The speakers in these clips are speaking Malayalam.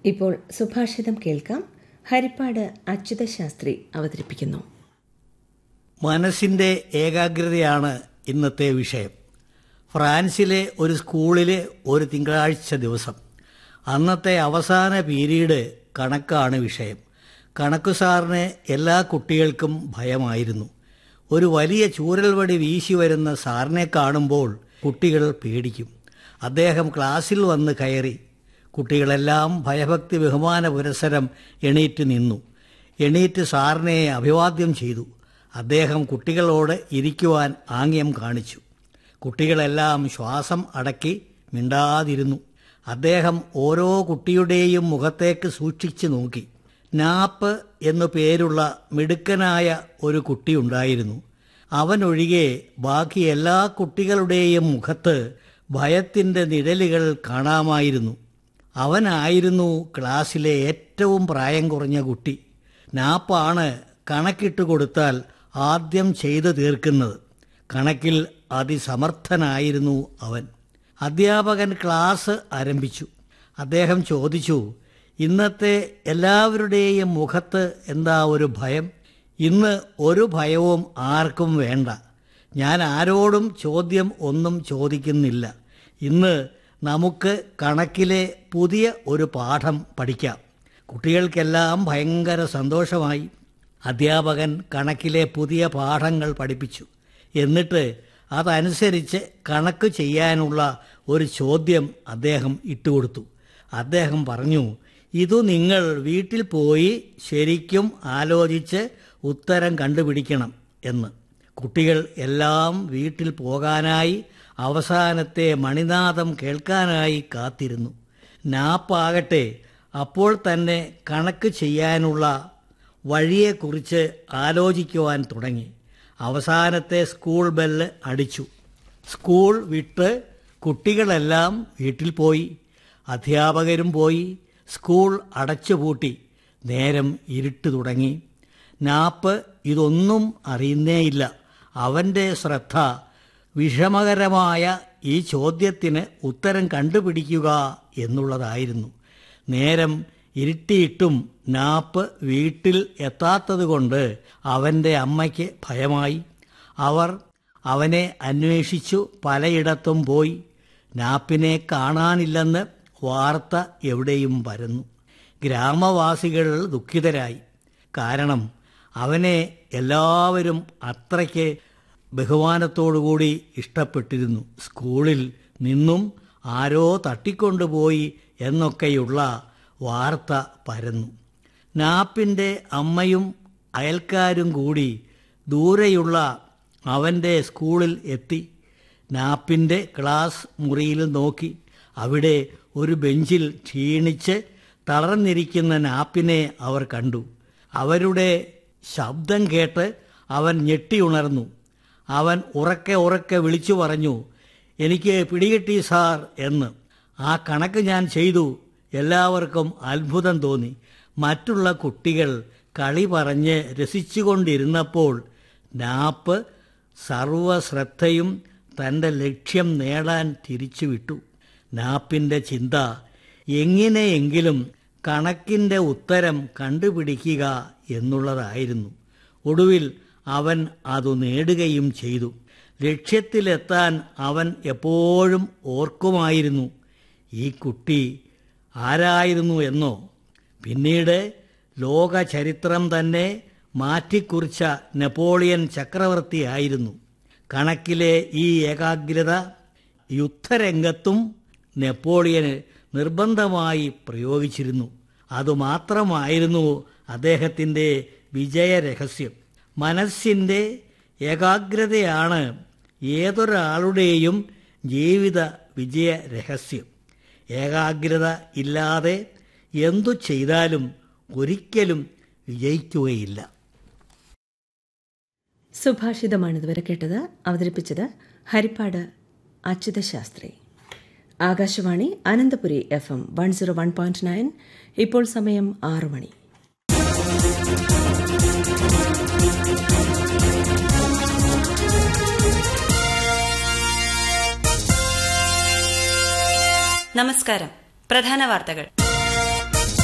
ഇപ്പോൾ സുഭാഷിതം കേൾക്കാം. ഹരിപ്പാട് അച്യുത ശാസ്ത്രി അവതരിപ്പിക്കുന്നു. മനസ്സിന്റെ ഏകാഗ്രതയാണ് ഇന്നത്തെ വിഷയം. ഫ്രാൻസിലെ ഒരു സ്കൂളിലെ ഒരു തിങ്കളാഴ്ച ദിവസം. അന്നത്തെ അവസാന പീരീഡ് കണക്കാണ് വിഷയം. കണക്കു സാറിന് എല്ലാ കുട്ടികൾക്കും ഭയമായിരുന്നു. ഒരു വലിയ ചൂരൽവടി വീശി വരുന്ന സാറിനെ കാണുമ്പോൾ കുട്ടികൾ പേടിക്കും. അദ്ദേഹം ക്ലാസ്സിൽ വന്ന് കയറി. കുട്ടികളെല്ലാം ഭയഭക്തി ബഹുമാന പുരസ്സരം എണീറ്റ് നിന്നു. എണീറ്റ് സാറിനെ അഭിവാദ്യം ചെയ്തു. അദ്ദേഹം കുട്ടികളോട് ഇരിക്കുവാൻ ആംഗ്യം കാണിച്ചു. കുട്ടികളെല്ലാം ശ്വാസം അടക്കി മിണ്ടാതിരുന്നു. അദ്ദേഹം ഓരോ കുട്ടിയുടെയും മുഖത്തേക്ക് സൂക്ഷിച്ചു നോക്കി. നാപ്പ് എന്നു പേരുള്ള മിടുക്കനായ ഒരു കുട്ടിയുണ്ടായിരുന്നു. അവനൊഴികെ ബാക്കി എല്ലാ കുട്ടികളുടെയും മുഖത്ത് ഭയത്തിൻ്റെ നിഴലുകൾ കാണാമായിരുന്നു. അവനായിരുന്നു ക്ലാസ്സിലെ ഏറ്റവും പ്രായം കുറഞ്ഞ കുട്ടി. നാപ്പാണ് കണക്കിട്ട് കൊടുത്താൽ ആദ്യം ചെയ്തു തീർക്കുന്നത്. കണക്കിൽ അതിസമർത്ഥനായിരുന്നു അവൻ. അധ്യാപകൻ ക്ലാസ് ആരംഭിച്ചു. അദ്ദേഹം ചോദിച്ചു, ഇന്നത്തെ എല്ലാവരുടെയും മുഖത്ത് എന്താ ഒരു ഭയം? ഇന്ന് ഒരു ഭയവും ആർക്കും വേണ്ട. ഞാൻ ആരോടും ചോദ്യം ഒന്നും ചോദിക്കുന്നില്ല. ഇന്ന് നമുക്ക് കണക്കിലെ പുതിയ ഒരു പാഠം പഠിക്കാം. കുട്ടികൾക്കെല്ലാം ഭയങ്കര സന്തോഷമായി. അധ്യാപകൻ കണക്കിലെ പുതിയ പാഠങ്ങൾ പഠിപ്പിച്ചു. എന്നിട്ട് അതനുസരിച്ച് കണക്ക് ചെയ്യാനുള്ള ഒരു ചോദ്യം അദ്ദേഹം ഇട്ടുകൊടുത്തു. അദ്ദേഹം പറഞ്ഞു, ഇതു നിങ്ങൾ വീട്ടിൽ പോയി ശരിക്കും ആലോചിച്ച് ഉത്തരം കണ്ടുപിടിക്കണം എന്ന്. കുട്ടികൾ എല്ലാം വീട്ടിൽ പോകാനായി അവസാനത്തെ മണിനാദം കേൾക്കാനായി കാത്തിരുന്നു. നാപ്പാകട്ടെ അപ്പോൾ തന്നെ കണക്ക് ചെയ്യാനുള്ള വഴിയെക്കുറിച്ച് ആലോചിക്കുവാൻ തുടങ്ങി. അവസാനത്തെ സ്കൂൾ ബെല്ല് അടിച്ചു. സ്കൂൾ വിട്ട് കുട്ടികളെല്ലാം വീട്ടിൽ പോയി. അധ്യാപകരും പോയി. സ്കൂൾ അടച്ചുപൂട്ടി. നേരം ഇരുട്ട് തുടങ്ങി. നാപ്പ് ഇതൊന്നും അറിയുന്നേയില്ല. അവൻ്റെ ശ്രദ്ധ വിഷമകരമായ ഈ ചോദ്യത്തിന് ഉത്തരം കണ്ടുപിടിക്കുക എന്നുള്ളതായിരുന്നു. നേരം ഇരുട്ടിയിട്ടും നാപ്പ് വീട്ടിൽ എത്താത്തതുകൊണ്ട് അവൻ്റെ അമ്മയ്ക്ക് ഭയമായി. അവർ അവനെ അന്വേഷിച്ചു പലയിടത്തും പോയി. നാപ്പിനെ കാണാനില്ലെന്ന് വാർത്ത എവിടെയും പരന്നു. ഗ്രാമവാസികൾ ദുഃഖിതരായി. കാരണം അവനെ എല്ലാവരും അത്രയ്ക്ക് ബഹുമാനത്തോടുകൂടി ഇഷ്ടപ്പെട്ടിരുന്നു. സ്കൂളിൽ നിന്നും ആരോ തട്ടിക്കൊണ്ടുപോയി എന്നൊക്കെയുള്ള വാർത്ത പരന്നു. നാപ്പിൻ്റെ അമ്മയും അയൽക്കാരും കൂടി ദൂരെയുള്ള അവൻ്റെ സ്കൂളിൽ എത്തി. നാപ്പിൻ്റെ ക്ലാസ് മുറിയിൽ നോക്കി. അവിടെ ഒരു ബെഞ്ചിൽ ക്ഷീണിച്ച് തളർന്നിരിക്കുന്ന നാപ്പിനെ അവർ കണ്ടു. അവരുടെ ശബ്ദം കേട്ട് അവൻ ഞെട്ടിയുണർന്നു. അവൻ ഉറക്കെ ഉറക്കെ വിളിച്ചു പറഞ്ഞു, എനിക്ക് പിടികിട്ടി സാർ എന്ന്. ആ കണക്ക് ഞാൻ ചെയ്തു. എല്ലാവർക്കും അത്ഭുതം തോന്നി. മറ്റുള്ള കുട്ടികൾ കളി പറഞ്ഞ് രസിച്ചുകൊണ്ടിരുന്നപ്പോൾ നാപ്പ് സർവശ്രദ്ധയും തൻ്റെ ലക്ഷ്യം നേടാൻ തിരിച്ചുവിട്ടു. നാപ്പിൻ്റെ ചിന്ത എങ്ങനെയെങ്കിലും കണക്കിൻ്റെ ഉത്തരം കണ്ടുപിടിക്കുക എന്നുള്ളതായിരുന്നു. ഒടുവിൽ അവൻ അതു നേടുകയും ചെയ്തു. ലക്ഷ്യത്തിലെത്താൻ അവൻ എപ്പോഴും ഓർക്കുമായിരുന്നു, ഈ കുട്ടി ആരായിരുന്നു എന്നോ. പിന്നീട് ലോക ചരിത്രം തന്നെ മാറ്റിക്കുറിച്ച നെപ്പോളിയൻ ചക്രവർത്തിയായിരുന്നു. കണക്കിലെ ഈ ഏകാഗ്രത യുദ്ധരംഗത്തും നെപ്പോളിയന് നിർബന്ധമായി പ്രയോഗിച്ചിരുന്നു. അതുമാത്രമായിരുന്നു അദ്ദേഹത്തിൻ്റെ വിജയരഹസ്യം. മനസ്സിൻ്റെ ഏകാഗ്രതയാണ് ഏതൊരാളുടെയും ജീവിത വിജയരഹസ്യം. ഏകാഗ്രത ഇല്ലാതെ എന്തു ചെയ്താലും ഒരിക്കലും വിജയിക്കുകയില്ല. സുഭാഷിതമാണിതുവരെ കേട്ടത്. അവതരിപ്പിച്ചത് ഹരിപ്പാട് അച്യുത ശാസ്ത്രി. ആകാശവാണി അനന്തപുരി FM 101.9. ഇപ്പോൾ സമയം 6 മണി. നമസ്കാരം. പ്രധാന വാർത്തകൾ.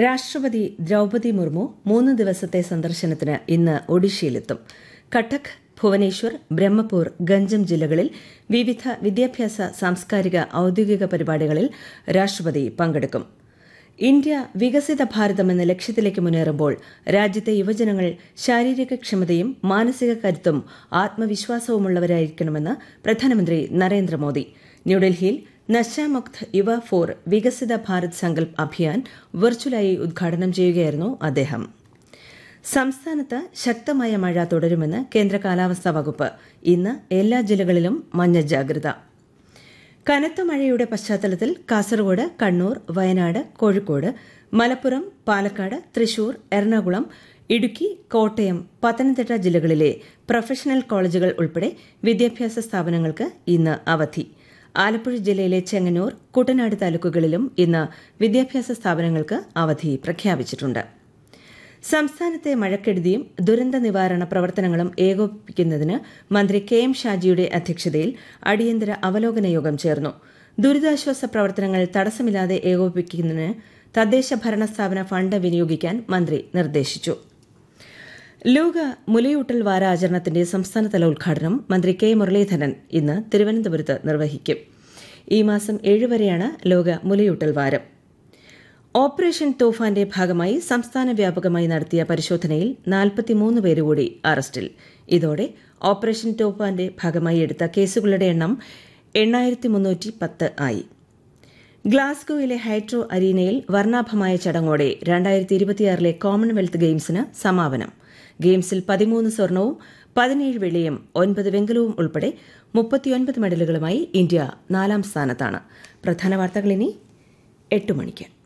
രാഷ്ട്രപതി ദ്രൌപതി മുർമു 3 ദിവസത്തെ സന്ദർശനത്തിന് ഇന്ന് ഒഡീഷയിലെത്തും. കട്ടക്, ഭുവനേശ്വർ, ബ്രഹ്മപൂർ, ഗഞ്ചം ജില്ലകളിൽ വിവിധ വിദ്യാഭ്യാസ, സാംസ്കാരിക, ഔദ്യോഗിക പരിപാടികളിൽ രാഷ്ട്രപതി പങ്കെടുക്കും. ഇന്ത്യ വികസിത ഭാരതം എന്ന ലക്ഷ്യത്തിലേക്ക് മുന്നേറുമ്പോൾ രാജ്യത്തെ യുവജനങ്ങൾ ശാരീരികക്ഷമതയും മാനസിക കരുത്തും ആത്മവിശ്വാസവുമുള്ളവരായിരിക്കണമെന്ന് പ്രധാനമന്ത്രി നരേന്ദ്രമോദി. ന്യൂഡൽഹിയിൽ നശാമുക്ത് യുവ ഫോർ വികസിത ഭാരത് സങ്കൽപ് അഭിയാൻ വെർച്വലായി ഉദ്ഘാടനം ചെയ്യുകയായിരുന്നു അദ്ദേഹം. സംസ്ഥാനത്ത് ശക്തമായ മഴ തുടരുമെന്ന് കേന്ദ്ര കാലാവസ്ഥാ വകുപ്പ്. ഇന്ന് എല്ലാ ജില്ലകളിലും മഞ്ഞ ജാഗ്രത. കനത്ത മഴയുടെ പശ്ചാത്തലത്തിൽ കാസർഗോഡ്, കണ്ണൂർ, വയനാട്, കോഴിക്കോട്, മലപ്പുറം, പാലക്കാട്, തൃശൂർ, എറണാകുളം, ഇടുക്കി, കോട്ടയം, പത്തനംതിട്ട ജില്ലകളിലെ പ്രൊഫഷണൽ കോളേജുകൾ ഉൾപ്പെടെ വിദ്യാഭ്യാസ സ്ഥാപനങ്ങൾക്ക് ഇന്ന് അവധി. ആലപ്പുഴ ജില്ലയിലെ ചെങ്ങന്നൂർ, കുട്ടനാട് താലൂക്കുകളിലും ഇന്ന് വിദ്യാഭ്യാസ സ്ഥാപനങ്ങൾക്ക് അവധി പ്രഖ്യാപിച്ചിട്ടുണ്ട്. സംസ്ഥാനത്തെ മഴക്കെടുതിയും ദുരന്ത നിവാരണ പ്രവർത്തനങ്ങളും ഏകോപിപ്പിക്കുന്നതിന് മന്ത്രി കെ എം ഷാജിയുടെ അധ്യക്ഷതയിൽ അടിയന്തര അവലോകന യോഗം ചേർന്നു. ദുരിതാശ്വാസ പ്രവർത്തനങ്ങൾ തടസ്സമില്ലാതെ ഏകോപിപ്പിക്കുന്നതിന് തദ്ദേശ ഭരണ സ്ഥാപന ഫണ്ട് വിനിയോഗിക്കാൻ മന്ത്രി നിർദ്ദേശിച്ചു. ലോക മുലയൂട്ടൽ വാരാചരണത്തിന്റെ സംസ്ഥാനതല ഉദ്ഘാടനം മന്ത്രി കെ മുരളീധരൻ ഇന്ന് തിരുവനന്തപുരത്ത് നിർവഹിക്കും. ഈ മാസം 7 വരെയാണ് ലോക മുലയൂട്ടൽ വാരം. ഓപ്പറേഷൻ തോഫാന്റെ ഭാഗമായി സംസ്ഥാന വ്യാപകമായി നടത്തിയ പരിശോധനയിൽ 43 പേര് കൂടി അറസ്റ്റിൽ. ഇതോടെ ഓപ്പറേഷൻ തോഫാന്റെ ഭാഗമായി എടുത്ത കേസുകളുടെ എണ്ണം 8310 ആയി. ഗ്ലാസ്ഗോയിലെ ഹൈഡ്രോ അരീനയിൽ വർണ്ണാഭമായ ചടങ്ങോടെ 2026 കോമൺവെൽത്ത് ഗെയിംസിന് സമാപനം. ഗെയിംസിൽ 13 സ്വർണവും 17 വെള്ളിയും 9 വെങ്കലവും ഉൾപ്പെടെ 39 മെഡലുകളുമായി ഇന്ത്യ 4ാം സ്ഥാനത്താണ്. പ്രധാന വാർത്തകൾ ഇനി 8 മണിക്ക്.